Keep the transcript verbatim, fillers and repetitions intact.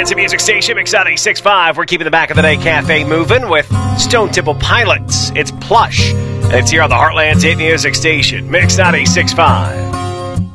Heartland's music station, Mix ninety-six point five. We're keeping the back of the day cafe moving with Stone Temple Pilots. It's Plush. And it's here on the Heartland's hit music station, Mix ninety-six point five.